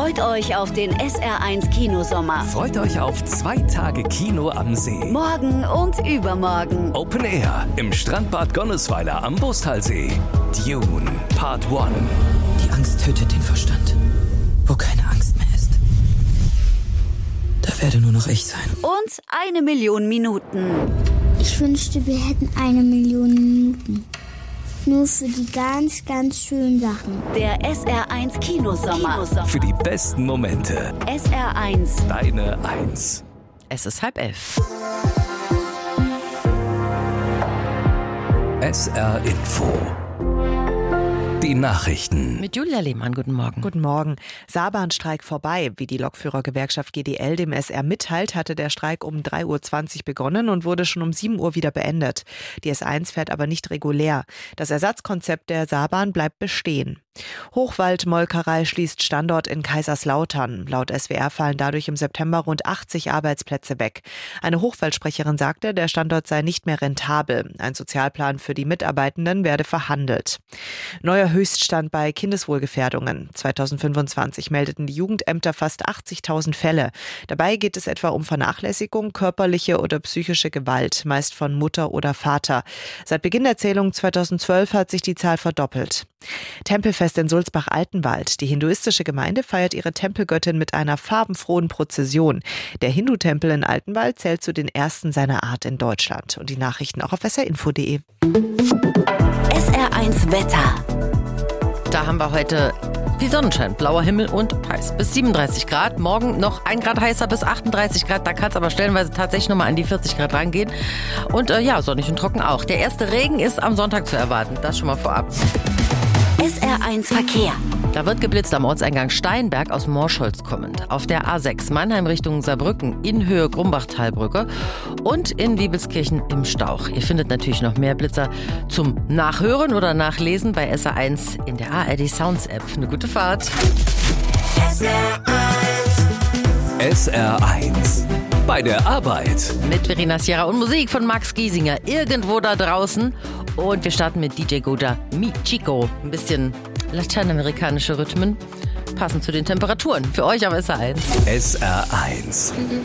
Freut euch auf den SR1 Kinosommer. Freut euch auf 2 Tage Kino am See. Morgen und übermorgen. Open Air im Strandbad Gonnesweiler am Bostalsee. Dune Part 1. Die Angst tötet den Verstand. Wo keine Angst mehr ist, da werde nur noch ich sein. Und 1 Million Minuten. Ich wünschte, wir hätten 1 Million Minuten. Nur für die ganz, ganz schönen Sachen. Der SR1 Kinosommer. Für die besten Momente. SR1. Deine 1. Es ist 10:30. SR Info. Die Nachrichten. Mit Julia Lehmann, guten Morgen. Guten Morgen. Saarbahnstreik vorbei. Wie die Lokführergewerkschaft GDL dem SR mitteilt, hatte der Streik um 3:20 Uhr begonnen und wurde schon um 7 Uhr wieder beendet. Die S1 fährt aber nicht regulär. Das Ersatzkonzept der Saarbahn bleibt bestehen. Hochwald-Molkerei schließt Standort in Kaiserslautern. Laut SWR fallen dadurch im September rund 80 Arbeitsplätze weg. Eine Hochwaldsprecherin sagte, der Standort sei nicht mehr rentabel. Ein Sozialplan für die Mitarbeitenden werde verhandelt. Neuer Höchststand bei Kindeswohlgefährdungen. 2025 meldeten die Jugendämter fast 80.000 Fälle. Dabei geht es etwa um Vernachlässigung, körperliche oder psychische Gewalt, meist von Mutter oder Vater. Seit Beginn der Zählung 2012 hat sich die Zahl verdoppelt. Tempelfest in Sulzbach-Altenwald. Die hinduistische Gemeinde feiert ihre Tempelgöttin mit einer farbenfrohen Prozession. Der Hindu-Tempel in Altenwald zählt zu den ersten seiner Art in Deutschland. Und die Nachrichten auch auf srinfo.de. SR1 Wetter. Da haben wir heute viel Sonnenschein, blauer Himmel und heiß. Bis 37 Grad. Morgen noch 1 Grad heißer bis 38 Grad. Da kann es aber stellenweise tatsächlich nochmal an die 40 Grad rangehen. Und sonnig und trocken auch. Der erste Regen ist am Sonntag zu erwarten. Das schon mal vorab. SR1 Verkehr. Da wird geblitzt am Ortseingang Steinberg aus Morscholz kommend. Auf der A6 Mannheim Richtung Saarbrücken in Höhe Grumbachtalbrücke und in Wiebelskirchen im Stauch. Ihr findet natürlich noch mehr Blitzer zum Nachhören oder Nachlesen bei SR1 in der ARD Sounds App. Eine gute Fahrt. SR1. Bei der Arbeit. Mit Verena Sierra und Musik von Max Giesinger. Irgendwo da draußen. Und wir starten mit DJ Goda Mi Chico. Ein bisschen lateinamerikanische Rhythmen. Passend zu den Temperaturen. Für euch auf SR1. SR1.